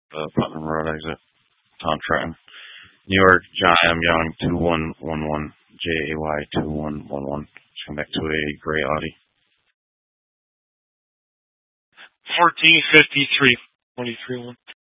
the Putnam Road exit on Trenton. New York, John M. Young, 2111, JAY 2111. Just come back to a gray Audi. 1453, 23-1.